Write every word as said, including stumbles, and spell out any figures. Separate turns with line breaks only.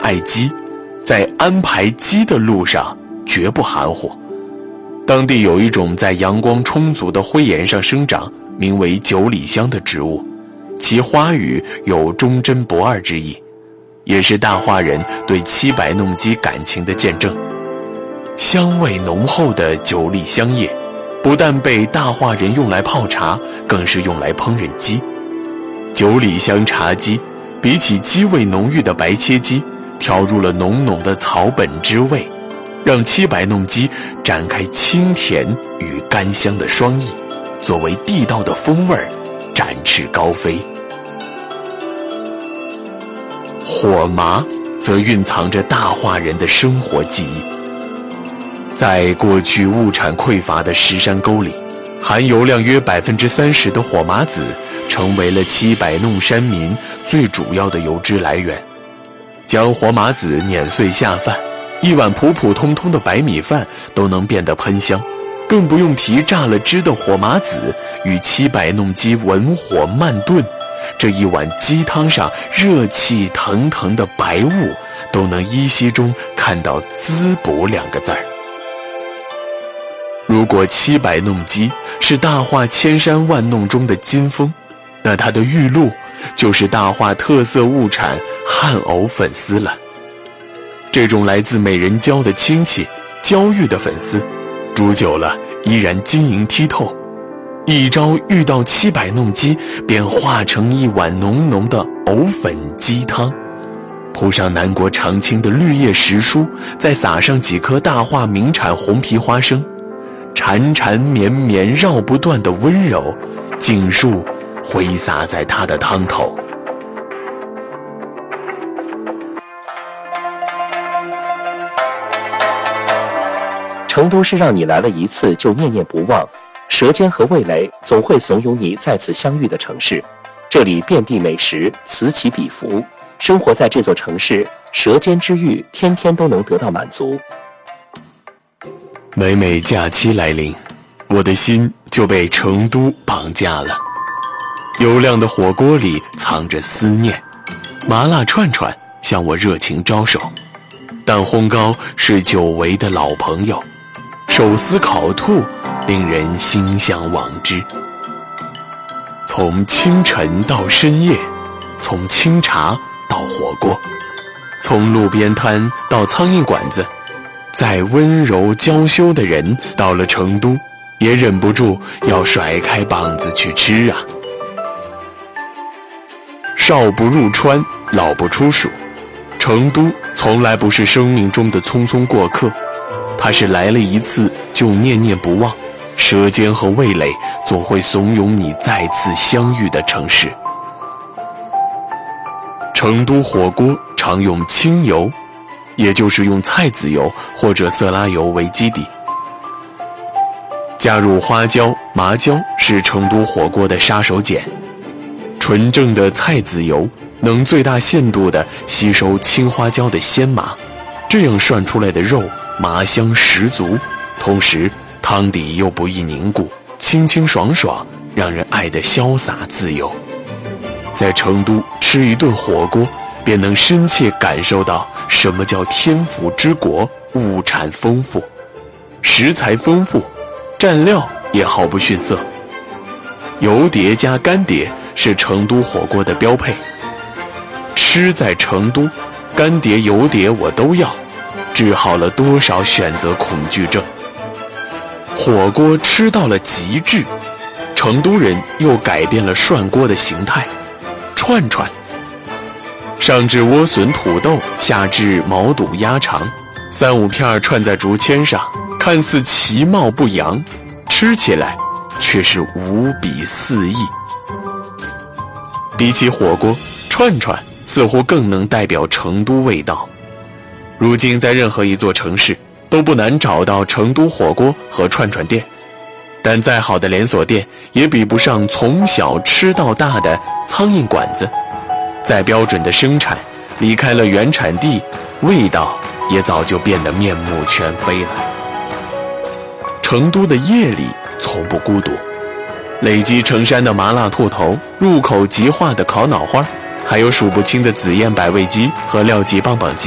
爱鸡，在安排鸡的路上绝不含糊。当地有一种在阳光充足的灰岩上生长，名为九里香的植物，其花语有忠贞不二之意，也是大化人对七百弄鸡感情的见证。香味浓厚的九里香叶不但被大化人用来泡茶，更是用来烹饪鸡。九里香茶鸡比起鸡味浓郁的白切鸡，调入了浓浓的草本之味，让七百弄鸡展开清甜与甘香的双翼，作为地道的风味展翅高飞。火麻则蕴藏着大化人的生活记忆。在过去物产匮乏的石山沟里，含油量约 百分之三十 的火麻籽成为了七百弄山民最主要的油脂来源。将火麻籽碾碎下饭，一碗普普通通的白米饭都能变得喷香，更不用提榨了汁的火麻籽与七百弄鸡文火慢炖，这一碗鸡汤上热气腾腾的白雾，都能依稀中看到滋补两个字儿。如果七百弄鸡是大化千山万弄中的金峰，那它的玉露就是大化特色物产汉藕粉丝了。这种来自美人蕉的亲戚蕉玉的粉丝，煮久了依然晶莹剔透，一朝遇到七百弄鸡，便化成一碗浓浓的藕粉鸡汤，铺上南国常青的绿叶时蔬，再撒上几颗大化名产红皮花生，缠缠绵绵绕不断的温柔尽数挥洒在它的汤头。
成都是让你来了一次就念念不忘，舌尖和味蕾总会怂恿你再次相遇的城市。这里遍地美食，此起彼伏，生活在这座城市，舌尖之欲天天都能得到满足。
每每假期来临，我的心就被成都绑架了。油亮的火锅里藏着思念，麻辣串串向我热情招手，蛋烘糕是久违的老朋友，手撕烤兔令人心向往之。从清晨到深夜，从清茶到火锅，从路边摊到苍蝇馆子，再温柔娇羞的人到了成都，也忍不住要甩开膀子去吃啊。少不入川，老不出蜀，成都从来不是生命中的匆匆过客，它是来了一次就念念不忘，舌尖和味蕾总会怂恿你再次相遇的城市。成都火锅常用清油，也就是用菜籽油或者色拉油为基底，加入花椒、麻椒是成都火锅的杀手锏。纯正的菜籽油能最大限度地吸收青花椒的鲜麻，这样涮出来的肉麻香十足，同时汤底又不易凝固，清清爽爽，让人爱得潇洒自由。在成都吃一顿火锅，便能深切感受到什么叫天府之国，物产丰富，食材丰富，蘸料也毫不逊色。油碟加干碟是成都火锅的标配。吃在成都，干碟油碟我都要，治好了多少选择恐惧症。火锅吃到了极致，成都人又改变了涮锅的形态，串串。上至莴笋土豆，下至毛肚鸭肠，三五片串在竹签上，看似其貌不扬，吃起来却是无比肆意。比起火锅，串串似乎更能代表成都味道。如今在任何一座城市都不难找到成都火锅和串串店，但再好的连锁店也比不上从小吃到大的苍蝇馆子。再标准的生产，离开了原产地，味道也早就变得面目全非了。成都的夜里从不孤独，累积成山的麻辣兔头，入口即化的烤脑花，还有数不清的紫燕百味鸡和廖记棒棒鸡。